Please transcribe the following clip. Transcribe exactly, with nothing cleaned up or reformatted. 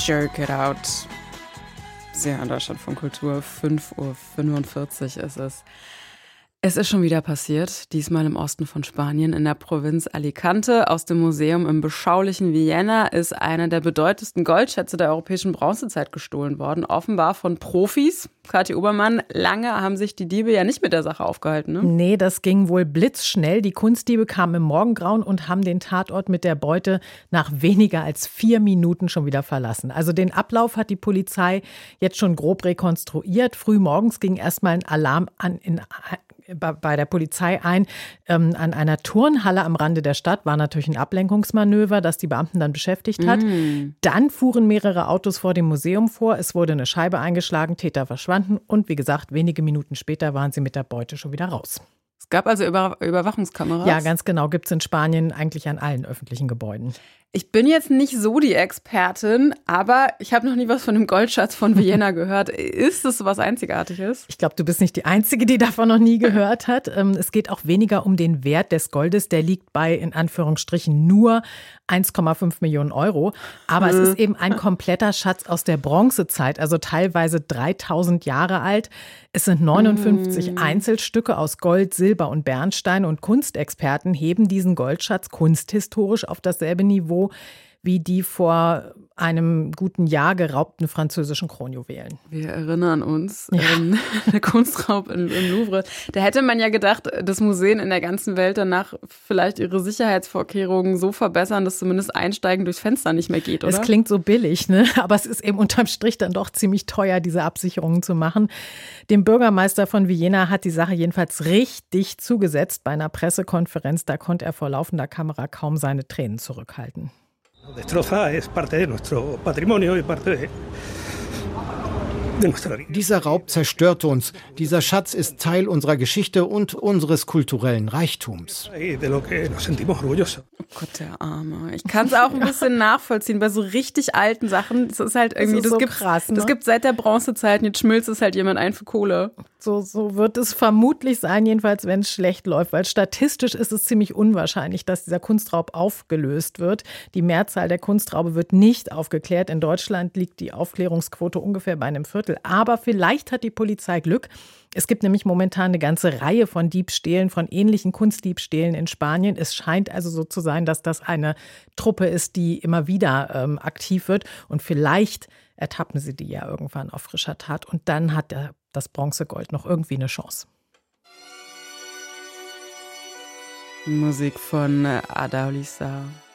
Jerk It Out. Sie hören Deutschland von Kultur, fünf Uhr fünfundvierzig ist es. Es ist schon wieder passiert, diesmal im Osten von Spanien, in der Provinz Alicante. Aus dem Museum im beschaulichen Vienna ist einer der bedeutendsten Goldschätze der europäischen Bronzezeit gestohlen worden. Offenbar von Profis. Kathi Obermann, lange haben sich die Diebe ja nicht mit der Sache aufgehalten, ne? Nee, das ging wohl blitzschnell. Die Kunstdiebe kamen im Morgengrauen und haben den Tatort mit der Beute nach weniger als vier Minuten schon wieder verlassen. Also den Ablauf hat die Polizei jetzt schon grob rekonstruiert. Frühmorgens ging erstmal ein Alarm an in bei der Polizei ein. Ähm, an einer Turnhalle am Rande der Stadt war natürlich ein Ablenkungsmanöver, das die Beamten dann beschäftigt hat. Mm. Dann fuhren mehrere Autos vor dem Museum vor. Es wurde eine Scheibe eingeschlagen, Täter verschwanden und wie gesagt, wenige Minuten später waren sie mit der Beute schon wieder raus. Es gab also Über- Überwachungskameras? Ja, ganz genau. Gibt es in Spanien eigentlich an allen öffentlichen Gebäuden. Ich bin jetzt nicht so die Expertin, aber ich habe noch nie was von dem Goldschatz von Vienna gehört. Ist das was Einzigartiges? Ich glaube, du bist nicht die Einzige, die davon noch nie gehört hat. Es geht auch weniger um den Wert des Goldes. Der liegt bei, in Anführungsstrichen, nur eins Komma fünf Millionen Euro. Aber hm. es ist eben ein kompletter Schatz aus der Bronzezeit, also teilweise dreitausend Jahre alt. Es sind neunundfünfzig hm. Einzelstücke aus Gold, Silber und Bernstein. Und Kunstexperten heben diesen Goldschatz kunsthistorisch auf dasselbe Niveau wie die vor einem guten Jahr geraubten französischen Kronjuwelen. Wir erinnern uns, ja. ähm, der Kunstraub im, im Louvre. Da hätte man ja gedacht, dass Museen in der ganzen Welt danach vielleicht ihre Sicherheitsvorkehrungen so verbessern, dass zumindest Einsteigen durchs Fenster nicht mehr geht, oder? Es klingt so billig, ne? Aber es ist eben unterm Strich dann doch ziemlich teuer, diese Absicherungen zu machen. Dem Bürgermeister von Vienna hat die Sache jedenfalls richtig zugesetzt. Bei einer Pressekonferenz, da konnte er vor laufender Kamera kaum seine Tränen zurückhalten. Dieser Raub zerstört uns. Dieser Schatz ist Teil unserer Geschichte und unseres kulturellen Reichtums. Oh Gott, der Arme. Ich kann es auch ein bisschen nachvollziehen. Bei so richtig alten Sachen, das ist halt irgendwie, das, das, so das gibt ne? gibt seit der Bronzezeit, jetzt schmilzt es halt jemand ein für Kohle. So, so wird es vermutlich sein, jedenfalls wenn es schlecht läuft, weil statistisch ist es ziemlich unwahrscheinlich, dass dieser Kunstraub aufgelöst wird. Die Mehrzahl der Kunstraube wird nicht aufgeklärt. In Deutschland liegt die Aufklärungsquote ungefähr bei einem Viertel. Aber vielleicht hat die Polizei Glück. Es gibt nämlich momentan eine ganze Reihe von Diebstählen, von ähnlichen Kunstdiebstählen in Spanien. Es scheint also so zu sein, dass das eine Truppe ist, die immer wieder ähm, aktiv wird. Und vielleicht ertappen sie die ja irgendwann auf frischer Tat. Und dann hat der, das Bronzegold noch irgendwie eine Chance. Musik von Ada Olisa.